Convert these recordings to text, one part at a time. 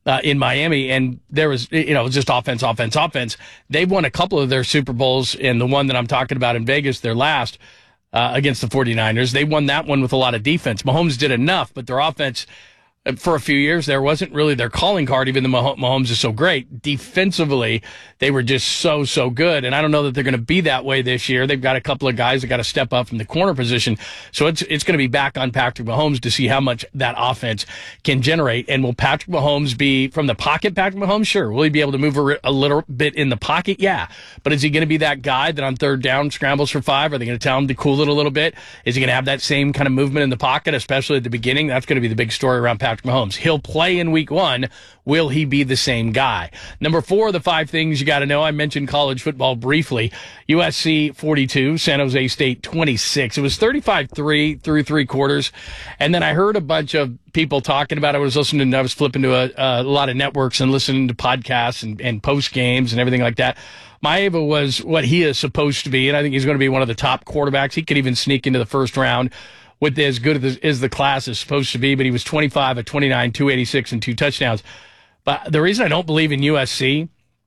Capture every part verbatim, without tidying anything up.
uh, in Miami, and there was, you know, it was just offense, offense, offense. They've won a couple of their Super Bowls, and the one that I'm talking about in Vegas, their last, uh, against the 49ers, they won that one with a lot of defense. Mahomes did enough, but their offense, for a few years, there wasn't really their calling card, even though Mah- Mahomes is so great. Defensively, they were just so, so good. And I don't know that they're going to be that way this year. They've got a couple of guys that got to step up from the corner position. So it's it's going to be back on Patrick Mahomes to see how much that offense can generate. And will Patrick Mahomes be from the pocket, Patrick Mahomes? Sure. Will he be able to move a, a little bit in the pocket? Yeah. But is he going to be that guy that on third down scrambles for five? Are they going to tell him to cool it a little bit? Is he going to have that same kind of movement in the pocket, especially at the beginning? That's going to be the big story around Patrick Mahomes. He'll play in week one. Will he be the same guy? Number four of the five things you got to know. I mentioned college football briefly. U S C forty-two, San Jose State twenty-six. It was thirty-five three through three quarters. And then I heard a bunch of people talking about it. I was listening, I was flipping to a, a lot of networks and listening to podcasts and, and post games and everything like that. Maeva was what he is supposed to be, and I think he's going to be one of the top quarterbacks. He could even sneak into the first round with as good as, as the class is supposed to be, but he was twenty-five of twenty-nine, two eighty-six, and two touchdowns. But the reason I don't believe in U S C,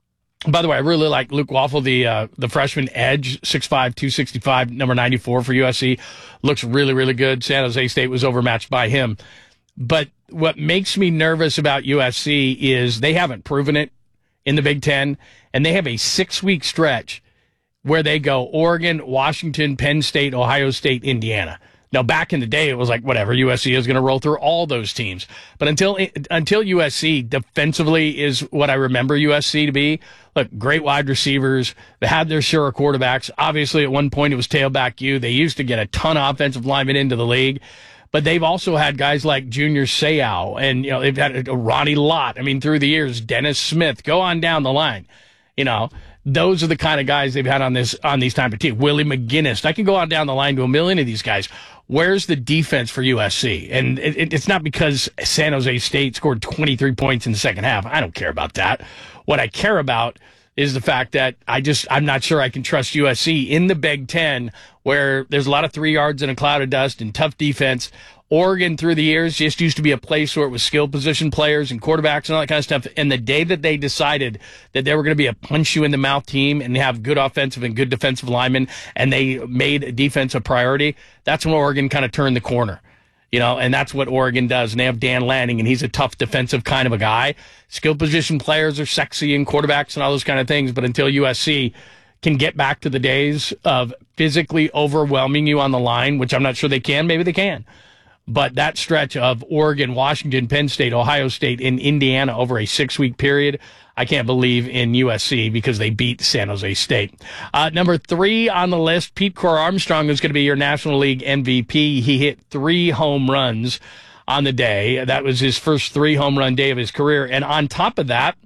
by the way, I really like Luke Waffle, the uh, the freshman edge, six five, two sixty-five, number ninety-four for U S C. Looks really, really good. San Jose State was overmatched by him. But what makes me nervous about U S C is they haven't proven it in the Big Ten, and they have a six-week stretch where they go Oregon, Washington, Penn State, Ohio State, Indiana. Now, back in the day, it was like, whatever, U S C is going to roll through all those teams. But until until U S C defensively is what I remember U S C to be, look, great wide receivers. They had their sure quarterbacks. Obviously, at one point, it was tailback U. They used to get a ton of offensive linemen into the league. But they've also had guys like Junior Seau, and, you know, they've had Ronnie Lott. I mean, through the years, Dennis Smith. Go on down the line, you know. Those are the kind of guys they've had on this on these type of teams. Willie McGinnis. I can go on down the line to a million of these guys. Where's the defense for U S C? And it, it, it's not because San Jose State scored twenty-three points in the second half. I don't care about that. What I care about is the fact that I just I'm not sure I can trust U S C in the Big Ten, where there's a lot of three yards in a cloud of dust and tough defense. Oregon, through the years, just used to be a place where it was skill position players and quarterbacks and all that kind of stuff. And the day that they decided that they were going to be a punch-you-in-the-mouth team and have good offensive and good defensive linemen, and they made defense a priority, that's when Oregon kind of turned the corner. You know, and that's what Oregon does. And they have Dan Lanning, and he's a tough defensive kind of a guy. Skill position players are sexy and quarterbacks and all those kind of things. But until U S C can get back to the days of physically overwhelming you on the line, which I'm not sure they can, maybe they can. But that stretch of Oregon, Washington, Penn State, Ohio State, and Indiana over a six-week period, I can't believe in U S C because they beat San Jose State. Uh, number three on the list, Pete Crow Armstrong is going to be your National League M V P. He hit three home runs on the day. That was his first three home run day of his career. And on top of that,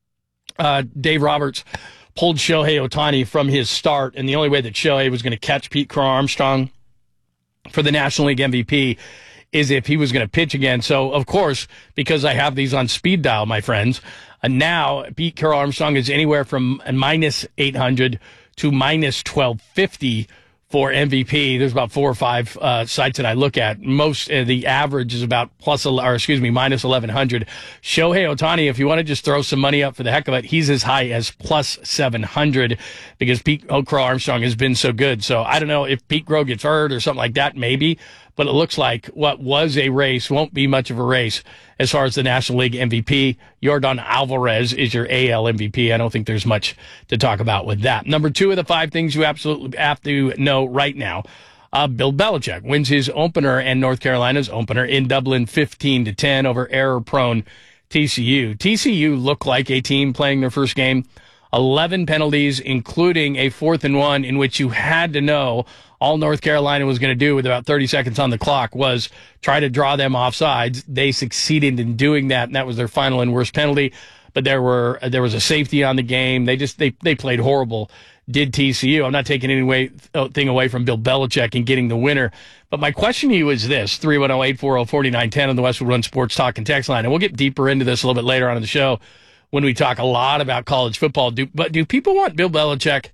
uh, Dave Roberts pulled Shohei Ohtani from his start. And the only way that Shohei was going to catch Pete Crow Armstrong for the National League M V P is if he was going to pitch again. So, of course, because I have these on speed dial, my friends, uh, now Pete Crow Armstrong is anywhere from minus eight hundred to minus twelve fifty for M V P. There's about four or five uh, sites that I look at. Most uh, the average is about plus, or excuse me, minus eleven hundred. Shohei Ohtani, if you want to just throw some money up for the heck of it, he's as high as plus seven hundred because Pete Crow Armstrong has been so good. So I don't know if Pete Crow gets hurt or something like that, maybe. But it looks like what was a race won't be much of a race as far as the National League M V P. Yordan Alvarez is your A L M V P. I don't think there's much to talk about with that. Number two of the five things you absolutely have to know right now. Uh, Bill Belichick wins his opener and North Carolina's opener in Dublin fifteen to ten over error-prone T C U. T C U looked like a team playing their first game. eleven penalties, including a fourth and one in which you had to know all North Carolina was going to do with about thirty seconds on the clock was try to draw them off sides. They succeeded in doing that, and that was their final and worst penalty. But there were there was a safety on the game. They just they they played horrible. Did T C U? I'm not taking any way, thing away from Bill Belichick and getting the winner. But my question to you is this: three one zero, eight four zero, four nine one zero on the Westwood One Sports Talk and Text line, and we'll get deeper into this a little bit later on in the show when we talk a lot about college football. Do, but do people want Bill Belichick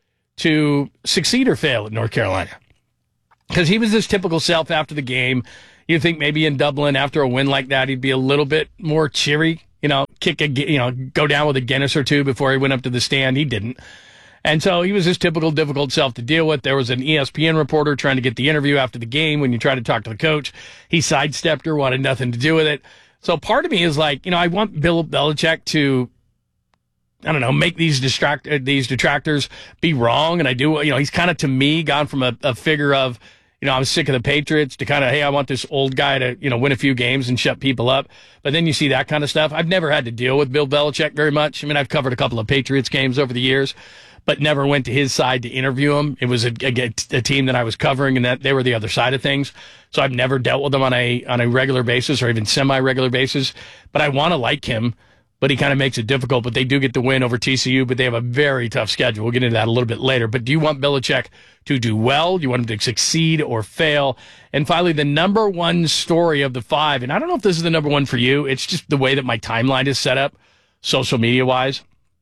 to succeed or fail at North Carolina? Because he was his typical self after the game. You think maybe in Dublin after a win like that, he'd be a little bit more cheery, you know, kick a, you know, go down with a Guinness or two before he went up to the stand. He didn't. And so he was his typical difficult self to deal with. There was an E S P N reporter trying to get the interview after the game. When you try to talk to the coach, he sidestepped her, wanted nothing to do with it. So part of me is like, you know, I want Bill Belichick to, I don't know, make these distract these detractors be wrong. And I do, you know, he's kind of, to me, gone from a, a figure of, you know, I'm sick of the Patriots to kind of, hey, I want this old guy to, you know, win a few games and shut people up. But then you see that kind of stuff. I've never had to deal with Bill Belichick very much. I mean, I've covered a couple of Patriots games over the years, but never went to his side to interview him. It was a, a, a team that I was covering, and that they were the other side of things. So I've never dealt with him on a on a regular basis or even semi-regular basis. But I want to like him, but he kind of makes it difficult. But they do get the win over T C U, but they have a very tough schedule. We'll get into that a little bit later. But do you want Belichick to do well? Do you want him to succeed or fail? And finally, the number one story of the five, and I don't know if this is the number one for you. It's just the way that my timeline is set up, social media-wise.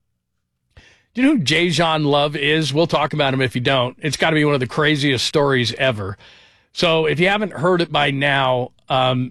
Do you know who Dejan Love is? We'll talk about him if you don't. It's got to be one of the craziest stories ever. So if you haven't heard it by now, um,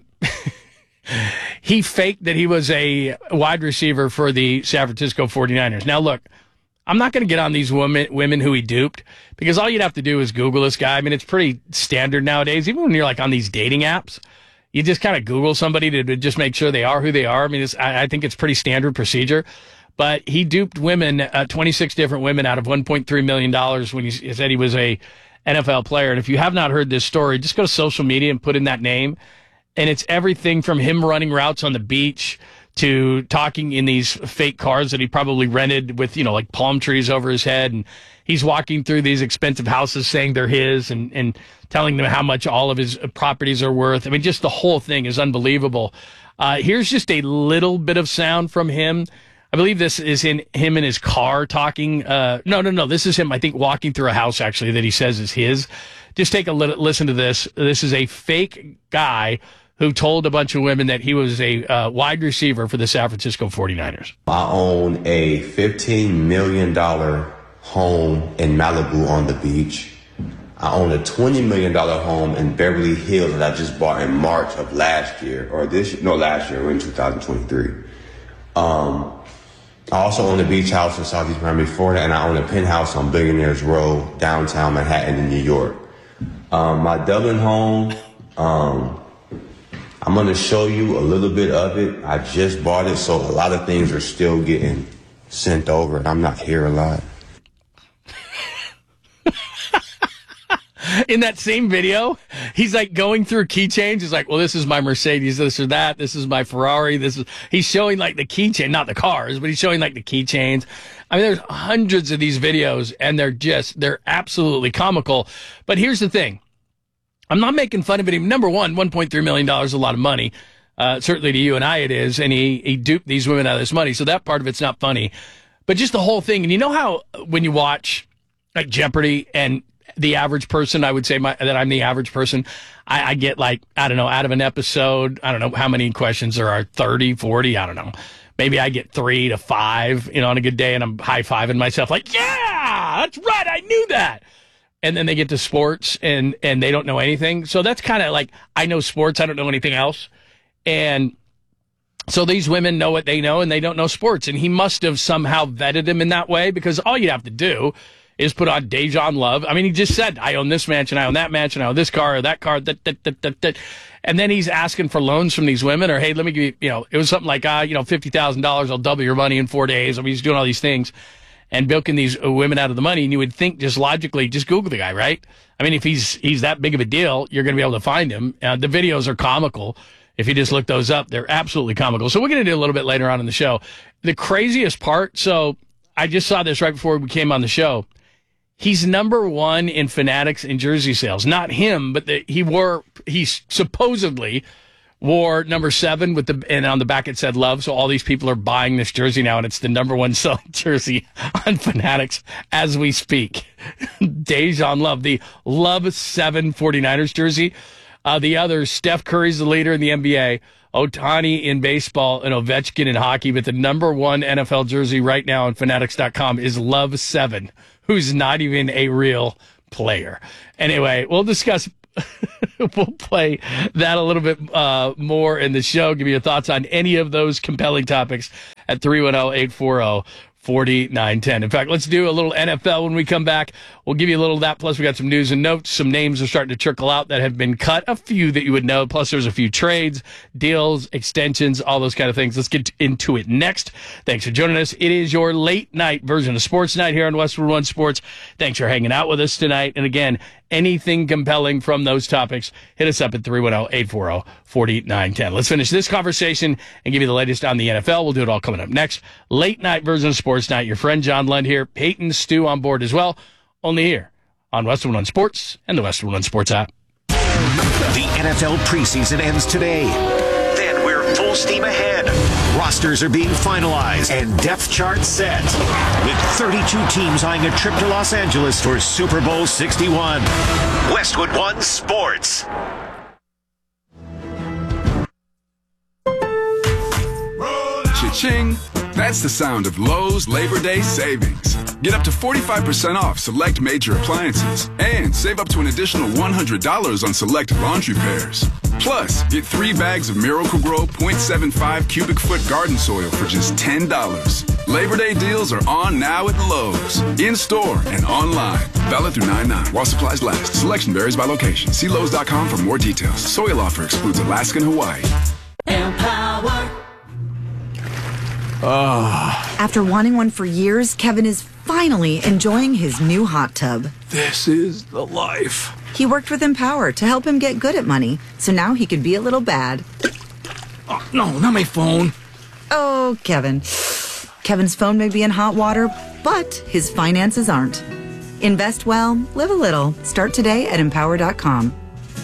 he faked that he was a wide receiver for the San Francisco forty-niners. Now, look, I'm not going to get on these women, women who he duped, because all you'd have to do is Google this guy. I mean, it's pretty standard nowadays. Even when you're like on these dating apps, you just kind of Google somebody to, to just make sure they are who they are. I mean, it's, I, I think it's pretty standard procedure. But he duped women, uh, twenty-six different women out of one point three million dollars when he said he was a N F L player. And if you have not heard this story, just go to social media and put in that name. And it's everything from him running routes on the beach to talking in these fake cars that he probably rented with, you know, like palm trees over his head. And he's walking through these expensive houses saying they're his and, and telling them how much all of his properties are worth. I mean, just the whole thing is unbelievable. Uh, here's just a little bit of sound from him. I believe this is in him in his car talking. Uh, no, no, no. This is him, I think, walking through a house, actually, that he says is his. Just take a li- listen to this. This is a fake guy who told a bunch of women that he was a uh, wide receiver for the San Francisco forty-niners. I own a fifteen million dollars home in Malibu on the beach. I own a twenty million dollars home in Beverly Hills that I just bought in March of last year, or this, no, last year, we're in two thousand twenty-three. Um, I also own a beach house in Southeast Miami, Florida, and I own a penthouse on Billionaires Row, downtown Manhattan in New York. Um, my Dublin home, um, I'm going to show you a little bit of it. I just bought it, so a lot of things are still getting sent over, and I'm not here a lot. In that same video, he's like going through keychains. He's like, well, this is my Mercedes, this or that. This is my Ferrari. This is, he's showing like the keychain, not the cars, but he's showing like the keychains. I mean, there's hundreds of these videos and they're just, they're absolutely comical. But here's the thing. I'm not making fun of it. Number one, one point three million dollars is a lot of money. Uh, certainly to you and I it is. And he, he duped these women out of this money. So that part of it's not funny. But just the whole thing. And you know how when you watch like Jeopardy and the average person, I would say my, that I'm the average person. I, I get like, I don't know, out of an episode, I don't know how many questions there are, thirty, forty, I don't know. Maybe I get three to five, you know, on a good day, and I'm high-fiving myself like, yeah, that's right, I knew that. And then they get to sports, and, and they don't know anything. So that's kind of like, I know sports, I don't know anything else. And so these women know what they know, and they don't know sports. And he must have somehow vetted them in that way, because all you have to do is put on Dejan Love. I mean, he just said, I own this mansion, I own that mansion, I own this car or that car, that, that, that, that, that. And then he's asking for loans from these women, or, hey, let me give you, you know, it was something like, ah, uh, you know, fifty thousand dollars, I'll double your money in four days. I mean, he's doing all these things and bilking these women out of the money. And you would think just logically, just Google the guy, right? I mean, if he's, he's that big of a deal, you're going to be able to find him. Uh, the videos are comical. If you just look those up, they're absolutely comical. So we're going to do a little bit later on in the show. The craziest part, so I just saw this right before we came on the show. He's number one in Fanatics and jersey sales. Not him, but the, he wore, he supposedly wore number seven with the, and on the back it said Love. So all these people are buying this jersey now, and it's the number one selling jersey on Fanatics as we speak. Dejan Love, the Love seven forty-niners jersey. Uh, the others, Steph Curry's the leader in the N B A, Ohtani in baseball, and Ovechkin in hockey. But the number one N F L jersey right now on Fanatics dot com is Love seven, who's not even a real player. Anyway, we'll discuss, we'll play that a little bit uh, more in the show, give you your thoughts on any of those compelling topics at three one zero, eight four zero, four nine one zero. In fact, let's do a little N F L when we come back. We'll give you a little of that. Plus, we got some news and notes. Some names are starting to trickle out that have been cut. A few that you would know. Plus, there's a few trades, deals, extensions, all those kind of things. Let's get into it next. Thanks for joining us. It is your late night version of Sports Night here on Westwood One Sports. Thanks for hanging out with us tonight. And again, anything compelling from those topics, hit us up at three one zero, eight four zero, four nine one zero. Let's finish this conversation and give you the latest on the N F L. We'll do it all coming up next. Late night version of Sports Night. Your friend John Lund here. Peyton Stu on board as well. Only here on Westwood One Sports and the Westwood One Sports app. The N F L preseason ends today. Then we're full steam ahead. Rosters are being finalized and depth charts set. With thirty-two teams eyeing a trip to Los Angeles for Super Bowl sixty-one. Westwood One Sports. Cha-ching! That's the sound of Lowe's Labor Day savings. Get up to forty-five percent off select major appliances and save up to an additional one hundred dollars on select laundry pairs. Plus, get three bags of Miracle-Gro point seven five cubic foot garden soil for just ten dollars. Labor Day deals are on now at Lowe's. In-store and online. Valid through nine nine while supplies last. Selection varies by location. See Lowe's dot com for more details. Soil offer excludes Alaska and Hawaii. Empower. Oh. After wanting one for years, Kevin is finally enjoying his new hot tub. This is the life. He worked with Empower to help him get good at money, so now he could be a little bad. Oh, no, not my phone. Oh, Kevin. Kevin's phone may be in hot water, but his finances aren't. Invest well, live a little. Start today at empower dot com.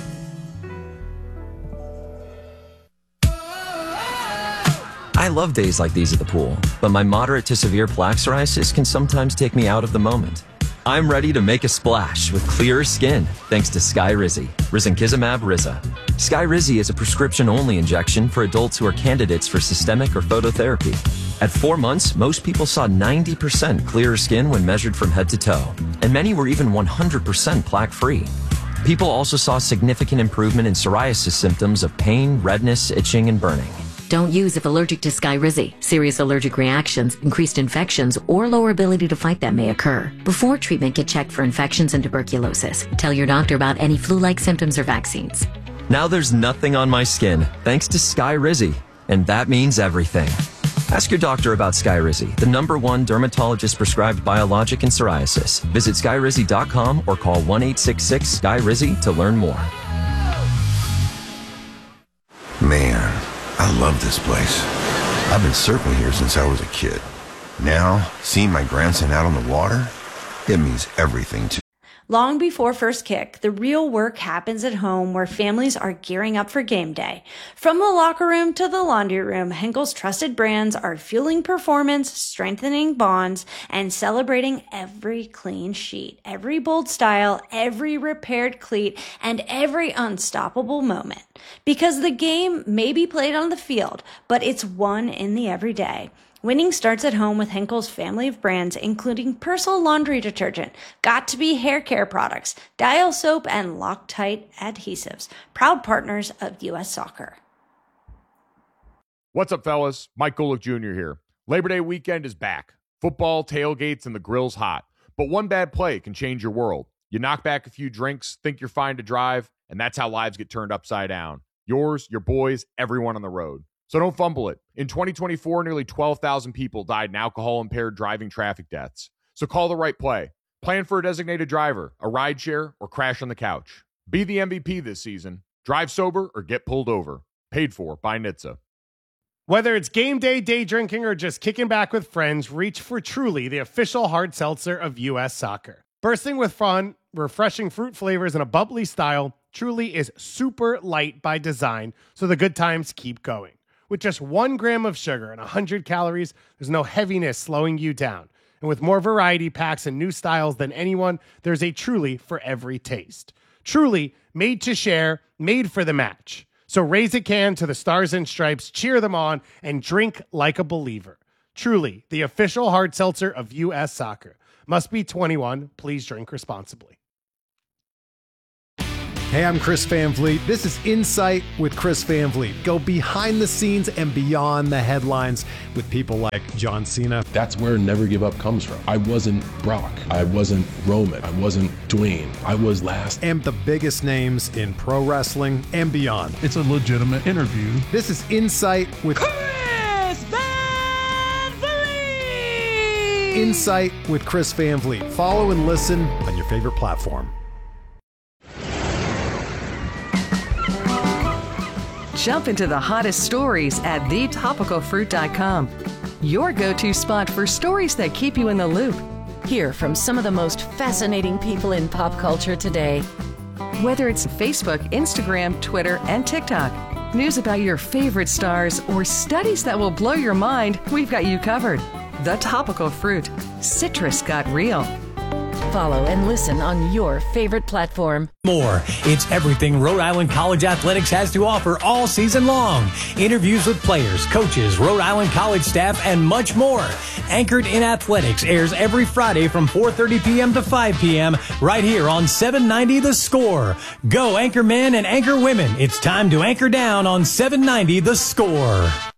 I love days like these at the pool, but my moderate to severe plaque psoriasis can sometimes take me out of the moment. I'm ready to make a splash with clearer skin thanks to Skyrizi, Risankizumab Riza. Skyrizi is a prescription-only injection for adults who are candidates for systemic or phototherapy. At four months, most people saw ninety percent clearer skin when measured from head to toe, and many were even one hundred percent plaque-free. People also saw significant improvement in psoriasis symptoms of pain, redness, itching, and burning. Don't use if allergic to Skyrizi. Serious allergic reactions, increased infections, or lower ability to fight them may occur. Before treatment, get checked for infections and tuberculosis. Tell your doctor about any flu-like symptoms or vaccines. Now there's nothing on my skin thanks to Skyrizi, and that means everything. Ask your doctor about Skyrizi, the number one dermatologist-prescribed biologic in psoriasis. Visit skyrizi dot com or call one eight six six Skyrizi to learn more. Man, I love this place. I've been surfing here since I was a kid. Now, seeing my grandson out on the water, it means everything to me. Long before first kick, the real work happens at home where families are gearing up for game day. From the locker room to the laundry room, Henkel's trusted brands are fueling performance, strengthening bonds, and celebrating every clean sheet, every bold style, every repaired cleat, and every unstoppable moment. Because the game may be played on the field, but it's won in the everyday. Winning starts at home with Henkel's family of brands, including Persil laundry detergent, Got2b hair care products, Dial soap, and Loctite adhesives. Proud partners of U S Soccer. What's up, fellas? Mike Golick Junior here. Labor Day weekend is back. Football, tailgates, and the grill's hot. But one bad play can change your world. You knock back a few drinks, think you're fine to drive, and that's how lives get turned upside down. Yours, your boys, everyone on the road. So don't fumble it. In twenty twenty-four, nearly twelve thousand people died in alcohol-impaired driving traffic deaths. So call the right play. Plan for a designated driver, a rideshare, or crash on the couch. Be the M V P this season. Drive sober or get pulled over. Paid for by N H T S A. Whether it's game day, day drinking, or just kicking back with friends, reach for Truly, the official hard seltzer of U S Soccer. Bursting with fun, refreshing fruit flavors, and a bubbly style, Truly is super light by design, so the good times keep going. With just one gram of sugar and one hundred calories, there's no heaviness slowing you down. And with more variety packs and new styles than anyone, there's a Truly for every taste. Truly, made to share, made for the match. So raise a can to the Stars and Stripes, cheer them on, and drink like a believer. Truly, the official hard seltzer of U S Soccer. Must be twenty-one. Please drink responsibly. Hey, I'm Chris Van Vliet. This is Insight with Chris Van Vliet. Go behind the scenes and beyond the headlines with people like John Cena. That's where Never Give Up comes from. I wasn't Brock. I wasn't Roman. I wasn't Dwayne. I was last. And the biggest names in pro wrestling and beyond. It's a legitimate interview. This is Insight with Chris Van Vliet! Insight with Chris Van Vliet. Follow and listen on your favorite platform. Jump into the hottest stories at the topical fruit dot com. Your go-to spot for stories that keep you in the loop. Hear from some of the most fascinating people in pop culture today. Whether it's Facebook, Instagram, Twitter, and TikTok, news about your favorite stars, or studies that will blow your mind, we've got you covered. The Topical Fruit. Citrus got real. Follow and listen on your favorite platform. More. It's everything Rhode Island College Athletics has to offer all season long. Interviews with players, coaches, Rhode Island College staff, and much more. Anchored in Athletics airs every Friday from four thirty p.m. to five p.m. right here on seven ninety The Score. Go Anchor Men and Anchor Women. It's time to anchor down on seven ninety The Score.